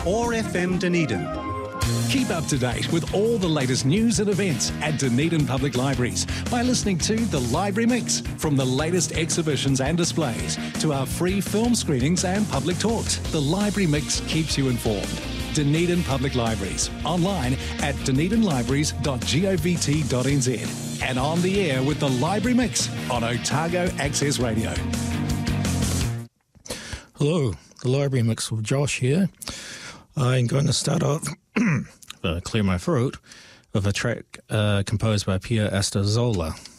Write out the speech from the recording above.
OAR FM Dunedin. Keep up to date with all the latest news and events at Dunedin Public Libraries by listening to The Library Mix, from the latest exhibitions and displays to our free film screenings and public talks. The Library Mix keeps you informed. Dunedin Public Libraries, online at dunedinlibraries.govt.nz and on the air with The Library Mix on Otago Access Radio. Hello, The Library Mix with Josh here. I'm going to start off, clear my throat, with a track composed by Pia Astorzola.